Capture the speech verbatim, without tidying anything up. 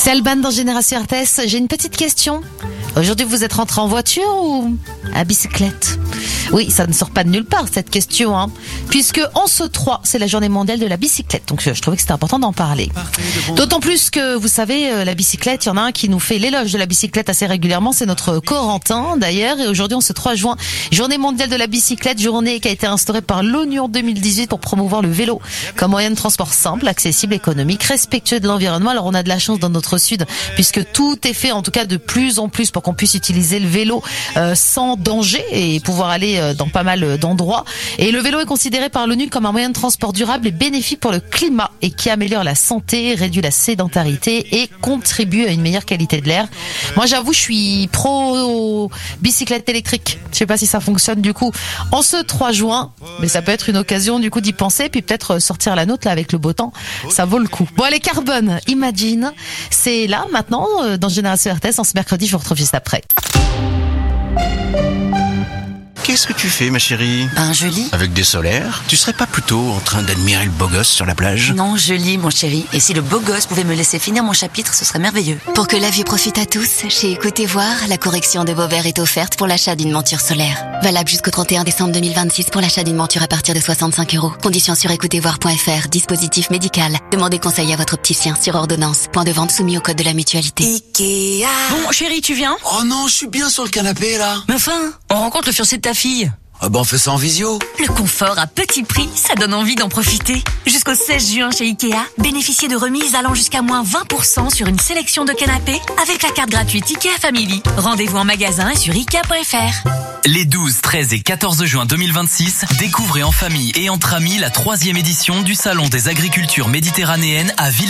C'est Alban dans Génération R T S. J'ai une petite question. Aujourd'hui, vous êtes rentré en voiture ou à bicyclette? Oui, ça ne sort pas de nulle part, cette question, hein. Puisque en ce trois, c'est la journée mondiale de la bicyclette. Donc, je trouvais que c'était important d'en parler. D'autant plus que, vous savez, la bicyclette, il y en a un qui nous fait l'éloge de la bicyclette assez régulièrement. C'est notre Corentin, d'ailleurs. Et aujourd'hui, en ce trois juin, journée mondiale de la bicyclette, journée qui a été instaurée par l'ONU en deux mille dix-huit pour promouvoir le vélo comme moyen de transport simple, accessible, économique, respectueux de l'environnement. Alors, on a de la chance dans notre sud, puisque tout est fait, en tout cas, de plus en plus pour qu'on puisse utiliser le vélo euh, sans danger et pouvoir aller euh, dans pas mal d'endroits. Et le vélo est considéré par l'ONU comme un moyen de transport durable et bénéfique pour le climat et qui améliore la santé, réduit la sédentarité et contribue à une meilleure qualité de l'air. Moi, j'avoue, je suis pro bicyclette électrique. Je sais pas si ça fonctionne du coup en ce trois juin, mais ça peut être une occasion du coup d'y penser, puis peut-être sortir la nôtre là avec le beau temps. Ça vaut le coup. Bon, allez, Carbone, Imagine, c'est là maintenant dans Génération R T S. En ce mercredi, je vous retrouve juste après. Qu'est-ce que tu fais, ma chérie? Ben, je lis. Avec des solaires? Tu serais pas plutôt en train d'admirer le beau gosse sur la plage? Non, je lis, mon chéri. Et si le beau gosse pouvait me laisser finir mon chapitre, ce serait merveilleux. Pour que la vue profite à tous, chez Écoutez Voir, la correction de vos verres est offerte pour l'achat d'une monture solaire. Valable jusqu'au trente et un décembre deux mille vingt-six pour l'achat d'une monture à partir de soixante-cinq euros. Conditions sur écoutez voir point f r. Dispositif médical. Demandez conseil à votre opticien sur ordonnance. Point de vente soumis au code de la mutualité. Ikea. Bon, chéri, tu viens? Oh non, je suis bien sur le canapé, là. Mais enfin, on rencontre le fiancé de ta fille. Ah ben on fait ça en visio. Le confort à petit prix, ça donne envie d'en profiter. Jusqu'au seize juin chez Ikea, bénéficiez de remises allant jusqu'à moins vingt pour cent sur une sélection de canapés avec la carte gratuite Ikea Family. Rendez-vous en magasin et sur ikea point f r. Les douze, treize et quatorze juin deux mille vingt-six, découvrez en famille et entre amis la troisième édition du Salon des agricultures méditerranéennes à Ville.